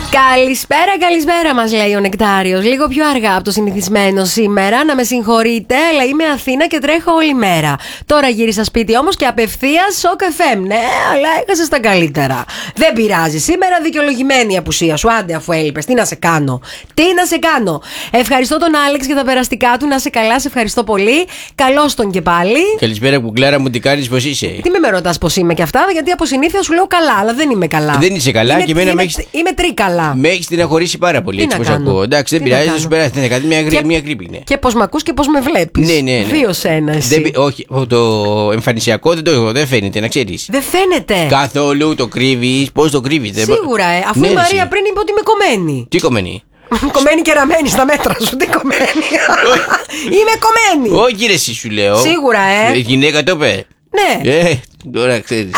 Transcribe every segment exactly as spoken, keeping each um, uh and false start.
Καλησπέρα, καλησπέρα μας λέει ο Νεκτάριος. Λίγο πιο αργά από το συνηθισμένο σήμερα. Να με συγχωρείτε, αλλά είμαι Αθήνα και τρέχω όλη μέρα. Τώρα γύρισα σπίτι όμως και απευθείας Σοκ εφ εμ. Ναι, αλλά έχασες τα καλύτερα. Δεν πειράζει. Σήμερα δικαιολογημένη η απουσία σου. Άντε, αφού έλειπες. Τι να σε κάνω. Τι να σε κάνω. Ευχαριστώ τον Άλεξ για τα περαστικά του. Να σε καλά, σε ευχαριστώ πολύ. Καλώς τον και πάλι. Καλησπέρα, κουκλάρα μου, τι κάνεις, πώς είσαι. Τι με με ρωτάς πώς είμαι και αυτά, γιατί από συνήθεια σου λέω καλά, αλλά δεν είμαι καλά. Δεν είσαι καλά είμαι, και εμένα είμαι, με έχεις... είμαι τρίκαλα. Με έχει στεναχωρήσει πάρα πολύ, έτσι πως ακούω. Εντάξει, δεν πειράζει, δεν σου περάσει. Δεν έκανε μια, και, μια γρήπη. Ναι. Και πως μ' ακούς και πως με βλέπεις. Ναι, ναι, ναι. Δύο σε ένα εσύ. Δεν, όχι, το εμφανισιακό δεν το έχω, δεν φαίνεται, να ξέρεις. Δεν φαίνεται. Καθόλου το κρύβεις. Πώς το κρύβεις. Σίγουρα, ε, αφού ναι, η Μαρία πριν είπε ότι είμαι κομμένη. Τι κομμένη. Κομμένη και ραμμένη στα μέτρα σου, τι κομμένη. Είμαι κομμένη. Όχι, ρε, εσύ σου λέω. Σίγουρα, ε. Γυναίκα το είπε. Ναι. Ε, τώρα ξέρεις.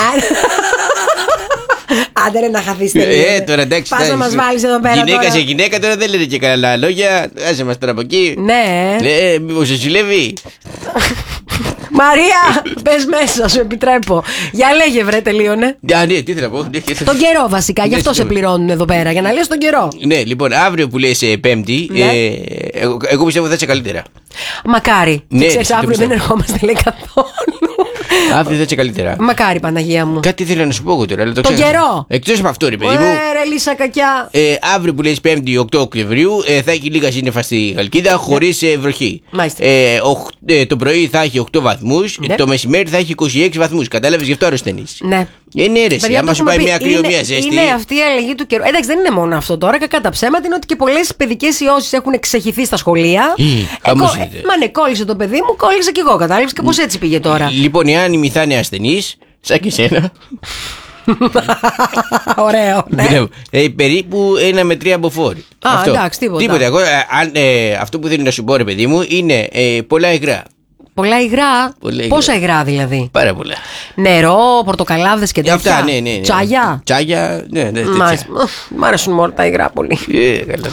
Άντε ρε να χαθείς τελείως. Ε, τώρα εντάξει. Πας να μας βάλεις εδώ πέρα. Γυναίκα τώρα. σε γυναίκα τώρα δεν λένε και καλά λόγια. Άσε μας τώρα από εκεί. Ναι. Ναι, μήπως σε ζηλεύει. Μαρία, πες μέσα, σου επιτρέπω. Για λέγε βρε, τελείωνε. Για ναι, τι θέλω να πω. Τον καιρό βασικά, γι' αυτό σε πληρώνουν εδώ πέρα, για να λες τον καιρό. Ναι, λοιπόν, αύριο που λες Πέμπτη, ναι. ε, εγώ, εγώ πιστεύω θα είσαι καλύτερα. Μακάρι. Ναι, ξέρεις, αύριο δεν ερχόμαστε λέει καθόλου. Αύριο θα είσαι καλύτερα. Μακάρι, Παναγία μου. Κάτι θέλω να σου πω εγώ τώρα. Το τον καιρό. Εκτός από αυτό, ρε παιδί μου. Ρε, λύσα κακιά. Ε, αύριο που λες Πέμπτη, οκτώ Οκτωβρίου, ε, θα έχει λίγα σύννεφα στη Χαλκίδα, χωρίς ε, βροχή. Ε, οχ, ε, το πρωί θα έχει οκτώ βαθμούς, ναι. το μεσημέρι θα έχει είκοσι έξι βαθμούς. Κατάλαβες, γι' αυτό αρρωσταίνεις. Ναι. Ε, ναι, ρε, παιδιά, άμα σου πάει μια κρύο, μια ζέστη. Είναι αυτή η αλλαγή του καιρού. Εντάξει, δεν είναι μόνο αυτό τώρα. Κακά τα ψέματα είναι ότι και πολλές παιδικές ιώσεις έχουν εξεχυθεί στα σχολεία. Mm, ε, κο... ε, μα ναι, κόλλησε το παιδί μου, κόλλησε και εγώ. Κατάλαβες και πώς έτσι πήγε τώρα. Λοιπόν, οι άνεμοι θα είναι ασθενείς, σαν και εσένα. Ωραίο, ναι. Ε, περίπου ένα με τρία μποφόρι. Α, αυτό. Εντάξει, τίποτα. τίποτα. Εγώ, ε, ε, αυτό που θέλω να σου πω, ρε παιδί μου, είναι ε, πολλά υγρά. Πολλά υγρά. Πολλά Πόσα υγρά δηλαδή. Πάρα πολλά. Νερό, πορτοκαλάδες και τέτοια. Αυτά, ναι, ναι, ναι. Τσάγια. Τσάγια, ναι, ναι. Μ' αρέσουν μόνο τα υγρά πολύ. Ε, καλά,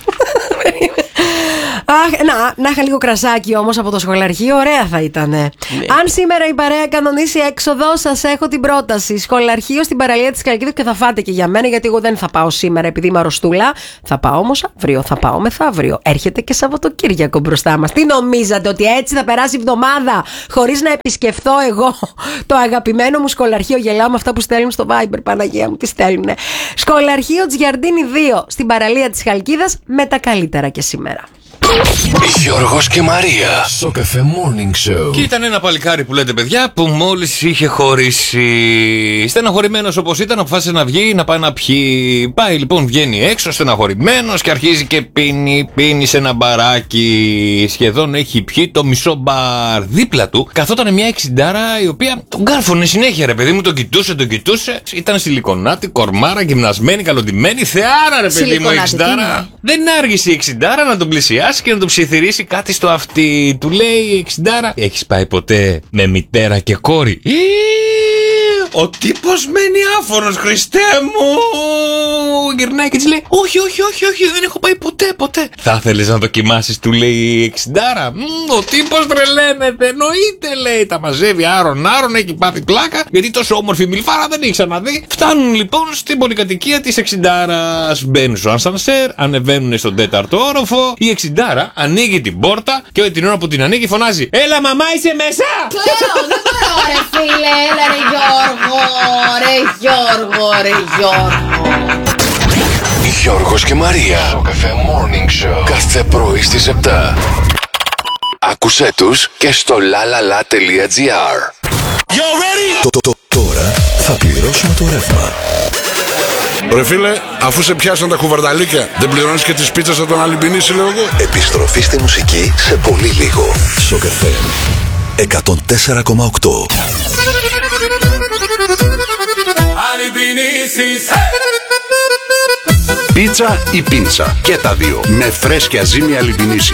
Αχ, να, να είχα λίγο κρασάκι όμως από το σχολαρχείο, ωραία θα ήταν. Ναι. Αν σήμερα η παρέα κανονίσει έξοδο, σας έχω την πρόταση. Σχολαρχείο στην παραλία της Χαλκίδας και θα φάτε και για μένα, γιατί εγώ δεν θα πάω σήμερα επειδή είμαι αρρωστούλα. Θα πάω όμως αύριο, θα πάω μεθαύριο. Έρχεται και Σαββατοκύριακο μπροστά μας. Τι νομίζατε, ότι έτσι θα περάσει η εβδομάδα χωρίς να επισκεφθώ εγώ το αγαπημένο μου σχολαρχείο? Γελάω με αυτά που στέλνουν στο Viber, Παναγία μου, τι στέλνουνε. Σχολαρχείο Τζιαρντίνη δύο στην παραλία της Χαλκίδας, με τα καλύτερα και σήμερα. Γιώργος και Μαρία. Σοκ εφ εμ Morning Show. Και ήταν ένα παλικάρι που λέτε, παιδιά, που μόλις είχε χωρίσει. Στεναχωρημένος όπως ήταν, αποφάσισε να βγει να πάει να πιει. Πάει λοιπόν, βγαίνει έξω στεναχωρημένος και αρχίζει και πίνει, πίνει σε ένα μπαράκι. Σχεδόν έχει πιει το μισό μπαρ. Δίπλα του καθόταν μια εξιντάρα η οποία τον κάρφωνε συνέχεια, ρε παιδί μου, τον κοιτούσε, τον κοιτούσε. Ήταν σιλικονάτη, κορμάρα, γυμνασμένη, καλοντημένη. Θεάρα, ρε παιδί μου, εξιντάρα. Δεν άργησε η εξιντάρα να τον πλησιάσει και να του ψιθυρίσει κάτι στο αυτί. Του λέει εξιντάρα, έχεις πάει ποτέ με μητέρα και κόρη? Ο τύπος μένει άφωνος, Χριστέ μου. Γυρνάει και της λέει, όχι, όχι, όχι, όχι, δεν έχω πάει ποτέ, ποτέ. Θα ήθελες να δοκιμάσεις, του λέει η εξιντάρα. Ο τύπος τρελαίνεται, εννοείται, λέει. Τα μαζεύει άρον άρον, έχει πάθει πλάκα, γιατί τόσο όμορφη μιλφάρα δεν έχει ξαναδεί. Φτάνουν λοιπόν στην πολυκατοικία της εξιντάρας. Μπαίνουν στο ασανσέρ, ανεβαίνουν στον τέταρτο όροφο. Η εξιντάρα ανοίγει την πόρτα και την ώρα που την ανοίγει φωνάζει, έλα μαμά, είσαι μέσα! Κλαίω, δεν μπορώ ρε φίλε, έλα ρε Γιώργο, ρε Γιώργο, ρε Γιώργο. Γιώργος και Μαρία. Σοκ εφ εμ Morning Show. Κάθε πρωί στις επτά. Άκουσέ τους και στο lalala.gr. Τώρα θα πληρώσουμε το ρεύμα. Ρε φίλε, αφού σε πιάσαν τα κουβαρδαλίκια, δεν πληρώνεις και τις πίτσες από τον Αλυμπινίση, λέω εγώ. Επιστροφή στη μουσική σε πολύ λίγο. Σοκ εφ εμ εκατόν τέσσερα κόμμα οκτώ. Πίτσα ή πίντσα, και τα δύο, με φρέσκια ζύμη Αλυμπινίση.